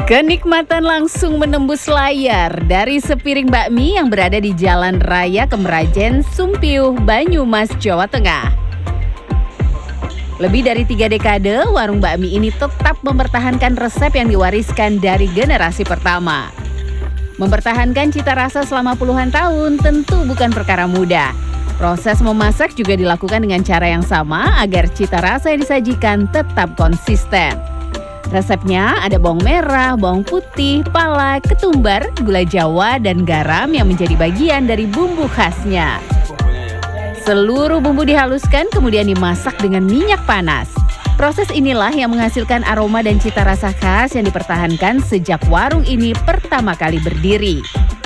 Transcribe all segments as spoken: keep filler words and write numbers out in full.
Kenikmatan langsung menembus layar dari sepiring bakmi yang berada di Jalan Raya Kemerajen, Sumpiuh, Banyumas, Jawa Tengah. Lebih dari tiga dekade, warung bakmi ini tetap mempertahankan resep yang diwariskan dari generasi pertama. Mempertahankan cita rasa selama puluhan tahun tentu bukan perkara mudah. Proses memasak juga dilakukan dengan cara yang sama agar cita rasa yang disajikan tetap konsisten. Resepnya ada bawang merah, bawang putih, pala, ketumbar, gula jawa, dan garam yang menjadi bagian dari bumbu khasnya. Seluruh bumbu dihaluskan kemudian dimasak dengan minyak panas. Proses inilah yang menghasilkan aroma dan cita rasa khas yang dipertahankan sejak warung ini pertama kali berdiri.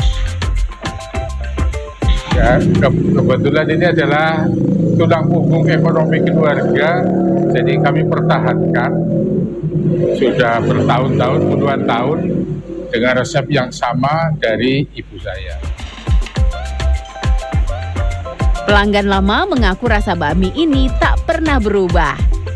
Ya, ke kebetulan ini adalah tulang punggung ekonomi keluarga, jadi kami pertahankan sudah bertahun-tahun, puluhan tahun dengan resep yang sama dari ibu saya. Pelanggan lama mengaku rasa bakmi ini tak pernah berubah.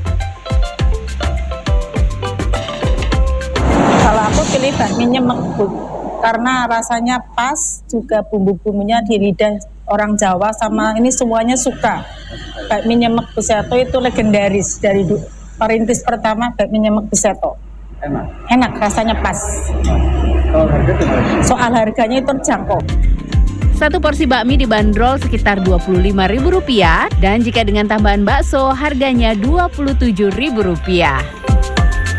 Kalau aku pilih bakmi nyemek, Bu, karena rasanya pas, juga bumbu-bumbunya di lidah orang Jawa sama ini semuanya suka. Bakmi nyemek Bu Seto itu legendaris dari perintis pertama bakmi nyemek Bu Seto. Enak. Enak, rasanya pas. Soal harga juga. Soal harganya itu terjangkau. Satu porsi bakmi dibanderol sekitar dua puluh lima ribu rupiah dan jika dengan tambahan bakso harganya dua puluh tujuh ribu rupiah.